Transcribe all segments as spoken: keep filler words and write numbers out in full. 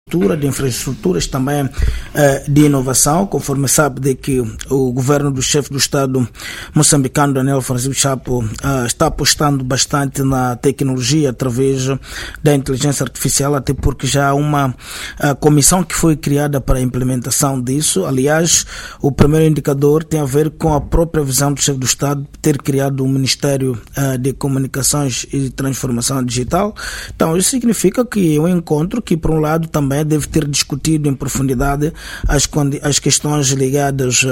de infraestruturas, também eh, de inovação, conforme sabe de que o governo do chefe do Estado moçambicano, Daniel Francisco Chapo, eh, está apostando bastante na tecnologia através da inteligência artificial, até porque já há uma eh, comissão que foi criada para a implementação disso. Aliás, o primeiro indicador tem a ver com a própria visão do chefe do Estado ter criado um Ministério eh, de Comunicações e Transformação Digital. Então, isso significa que é um encontro que, por um lado, também deve ter discutido em profundidade as, as questões ligadas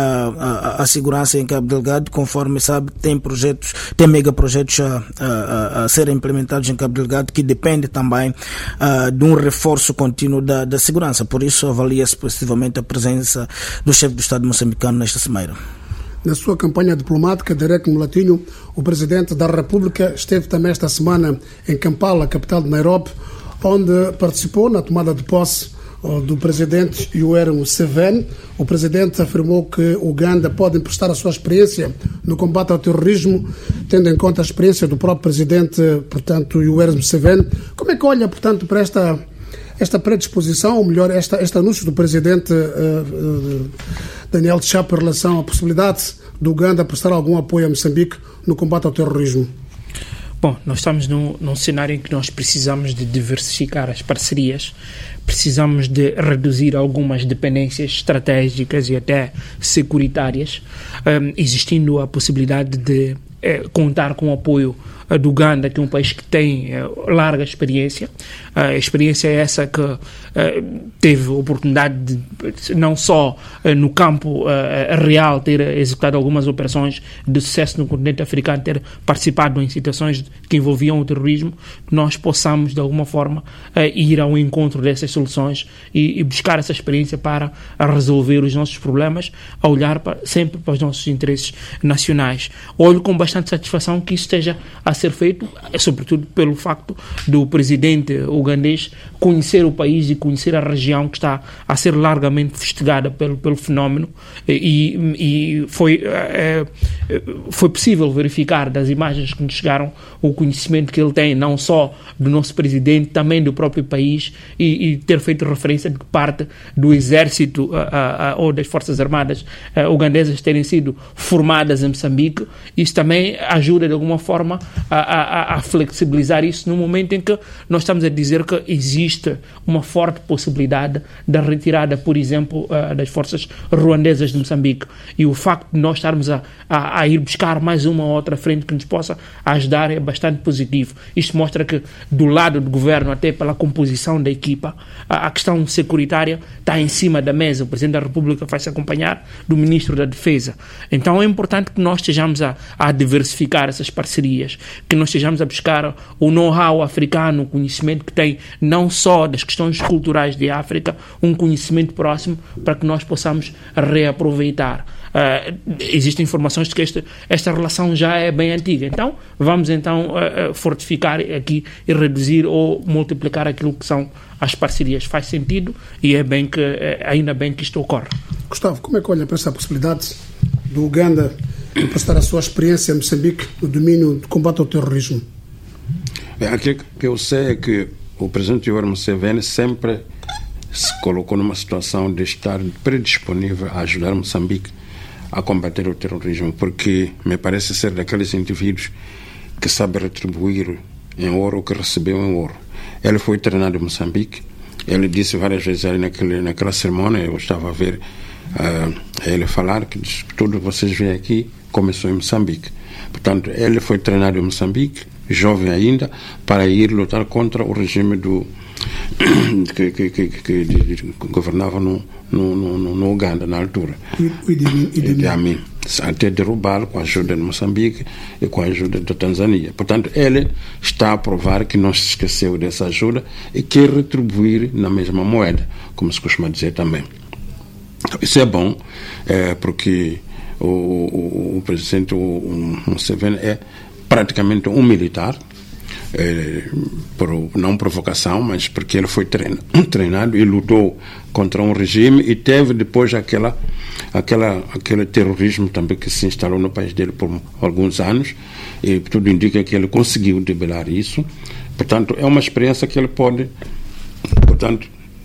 à segurança em Cabo Delgado. Conforme sabe, tem projetos, tem megaprojetos a, a, a serem implementados em Cabo Delgado que depende também a, de um reforço contínuo da, da segurança. Por isso, avalia-se positivamente a presença do chefe do Estado moçambicano nesta cimeira. Na sua campanha diplomática, Derek Mulatinho, o Presidente da República, esteve também esta semana em Kampala, capital de Nairobi, onde participou na tomada de posse do Presidente Yoweri Museveni. O Presidente afirmou que Uganda pode emprestar a sua experiência no combate ao terrorismo, tendo em conta a experiência do próprio Presidente, portanto, Yoweri Museveni. Como é que olha, portanto, para esta, esta predisposição, ou melhor, esta, este anúncio do Presidente uh, uh, Daniel Chapo em relação à possibilidade de Uganda prestar algum apoio a Moçambique no combate ao terrorismo? Bom, nós estamos num, num cenário em que nós precisamos de diversificar as parcerias, precisamos de reduzir algumas dependências estratégicas e até securitárias, um, existindo a possibilidade de eh, contar com o apoio uh, do Uganda, que é um país que tem uh, larga experiência. Uh, a experiência é essa que uh, teve a oportunidade de, não só uh, no campo uh, real, ter executado algumas operações de sucesso no continente africano, ter participado em situações que envolviam o terrorismo, que nós possamos, de alguma forma, uh, ir ao encontro dessas soluções e, e buscar essa experiência para resolver os nossos problemas, a olhar para, sempre para os nossos interesses nacionais. Olho com bastante satisfação que isso esteja a ser feito, sobretudo pelo facto do presidente ugandês conhecer o país e conhecer a região que está a ser largamente investigada pelo, pelo fenómeno, e, e foi, é, foi possível verificar das imagens que nos chegaram o conhecimento que ele tem, não só do nosso presidente, também do próprio país, e, e ter feito referência de que parte do exército a, a, ou das forças armadas a, ugandesas terem sido formadas em Moçambique. Isso também ajuda de alguma forma a, a, a flexibilizar isso no momento em que nós estamos a dizer que existe uma forte possibilidade da retirada, por exemplo, das forças ruandesas de Moçambique, e o facto de nós estarmos a, a, a ir buscar mais uma ou outra frente que nos possa ajudar é bastante positivo. Isto mostra que do lado do governo, até pela composição da equipa, a, a questão securitária está em cima da mesa. O Presidente da República vai se acompanhar do Ministro da Defesa. Então é importante que nós estejamos a, a diversificar essas parcerias, que nós estejamos a buscar o know-how africano, o conhecimento que tem não só das questões culturais de África, um conhecimento próximo para que nós possamos reaproveitar. Uh, existem informações de que esta, esta relação já é bem antiga, então vamos então uh, fortificar aqui e reduzir ou multiplicar aquilo que são as parcerias. Faz sentido e é bem que, uh, ainda bem que isto ocorre. Gustavo, como é que olha para essa possibilidade do Uganda prestar a sua experiência em Moçambique no domínio do combate ao terrorismo? Bem, aquilo que eu sei é que o presidente Yoweri Museveni sempre se colocou numa situação de estar predisponível a ajudar Moçambique a combater o terrorismo, porque me parece ser daqueles indivíduos que sabe retribuir em ouro o que recebeu em ouro. Ele foi treinado em Moçambique, ele disse várias vezes ali naquele, naquela cerimônia, eu estava a ver uh, ele falar que diz, tudo que vocês veem aqui começou em Moçambique. Portanto, ele foi treinado em Moçambique, jovem ainda, para ir lutar contra o regime do que, que, que, que, que governava no, no, no, no Uganda na altura, Idi Amin, até derrubá-lo com a ajuda de Moçambique e com a ajuda da Tanzânia. Portanto, ele está a provar que não se esqueceu dessa ajuda e quer retribuir na mesma moeda, como se costuma dizer também. Isso é bom, é, porque o, o, o presidente o, o Museveni é praticamente um militar, é, por não provocação, mas porque ele foi treinado, treinado e lutou contra um regime e teve depois aquela, aquela, aquele terrorismo também que se instalou no país dele por alguns anos, e tudo indica que ele conseguiu debelar isso. Portanto, é uma experiência que ele pode, portanto,